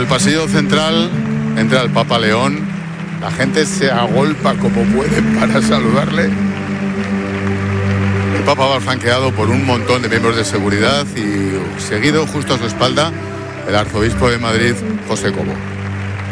el pasillo central entra el Papa León. La gente se agolpa como puede para saludarle. El Papa va flanqueado por un montón de miembros de seguridad y seguido, justo a su espalda, el arzobispo de Madrid, José Cobo.